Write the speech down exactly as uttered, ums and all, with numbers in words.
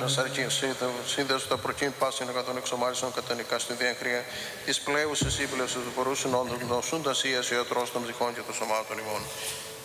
σύνδεστα προκείν πάσιν εκατόν εξομάλισον κατανικά στη διέγχρια της πλέουσης ύπλευσης του μπορούσιν όντων γνωσούντας ή ιατρός των ψυχών και των σωμάτων ημών.